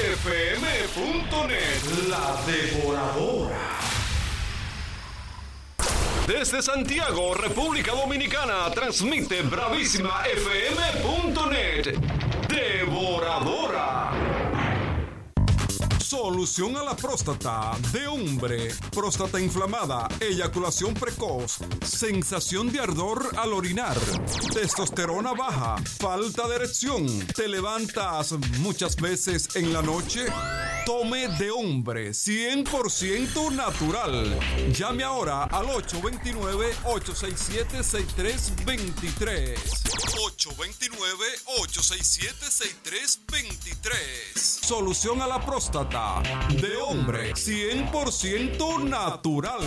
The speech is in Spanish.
bravísimafm.net. La Devoradora. Desde Santiago, República Dominicana, transmite bravísimafm.net. Devoradora. Solución a la próstata de hombre, próstata inflamada, eyaculación precoz, sensación de ardor al orinar, testosterona baja, falta de erección, te levantas muchas veces en la noche. Tome de hombre, 100% natural. Llame ahora al 829-867-6323. 829-867-6323. Solución a la próstata de hombre, 100% natural.